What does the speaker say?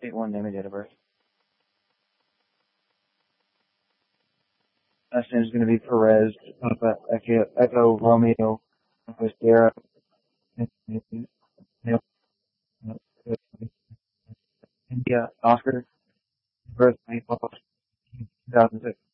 8-1 name and date of birth. Last name is going to be Perez, Papa Echo Romeo, Sierra, India, Oscar, birth 2006.